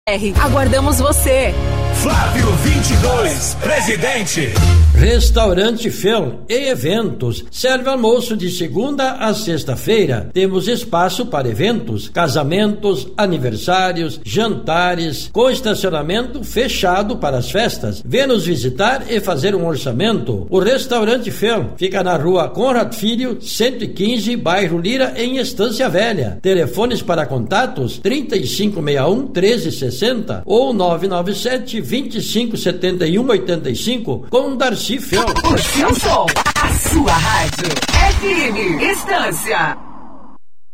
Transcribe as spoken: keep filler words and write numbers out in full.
Aguardamos você. Flávio vinte e dois, presidente. Restaurante Fel e Eventos. Serve almoço de segunda a sexta-feira. Temos espaço para eventos, casamentos, aniversários, jantares, com estacionamento fechado para as festas. Venha nos visitar e fazer um orçamento. O Restaurante Fel fica na rua Conrad Filho, cento e quinze, bairro Lira, em Estância Velha. Telefones para contatos trinta e cinco sessenta e um, treze sessenta ou nove nove sete, vinte e cinco, setenta e um, oitenta e cinco com Darcy Fel. O seu som, a sua rádio. F M Estância.